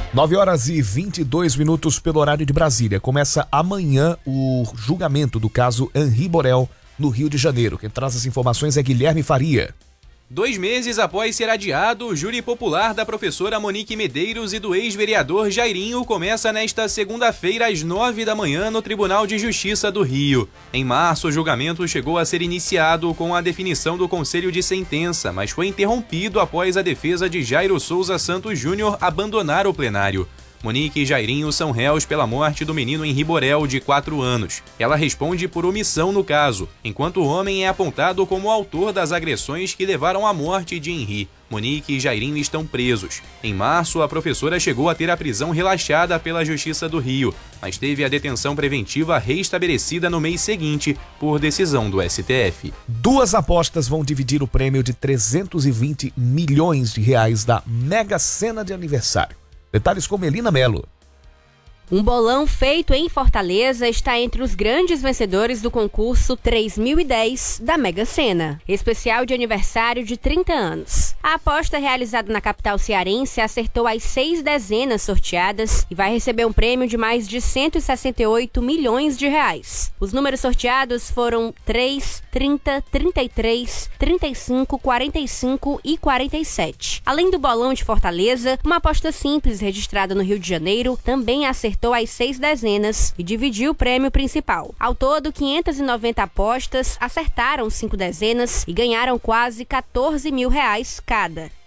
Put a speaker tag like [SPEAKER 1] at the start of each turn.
[SPEAKER 1] 9h22 pelo horário de Brasília. Começa amanhã o julgamento do caso Henri Borel, no Rio de Janeiro. Quem traz as informações é Guilherme Faria.
[SPEAKER 2] 2 meses após ser adiado, o júri popular da professora Monique Medeiros e do ex-vereador Jairinho começa nesta segunda-feira às 9 da manhã no Tribunal de Justiça do Rio. Em março, o julgamento chegou a ser iniciado com a definição do conselho de sentença, mas foi interrompido após a defesa de Jairo Souza Santos Júnior abandonar o plenário. Monique e Jairinho são réus pela morte do menino Henri Borel, de 4 anos. Ela responde por omissão no caso, enquanto o homem é apontado como autor das agressões que levaram à morte de Henri. Monique e Jairinho estão presos. Em março, a professora chegou a ter a prisão relaxada pela Justiça do Rio, mas teve a detenção preventiva restabelecida no mês seguinte, por decisão do STF.
[SPEAKER 1] 2 apostas vão dividir o prêmio de 320 milhões de reais da Mega Sena de aniversário. Detalhes com Melina Melo.
[SPEAKER 3] Um bolão feito em Fortaleza está entre os grandes vencedores do concurso 3010 da Mega Sena, especial de aniversário de 30 anos. A aposta realizada na capital cearense acertou as 6 dezenas sorteadas e vai receber um prêmio de mais de 168 milhões de reais. Os números sorteados foram 3, 30, 33, 35, 45 e 47. Além do bolão de Fortaleza, uma aposta simples registrada no Rio de Janeiro também acertou as 6 dezenas e dividiu o prêmio principal. Ao todo, 590 apostas acertaram 5 dezenas e ganharam quase 14 mil reais cada.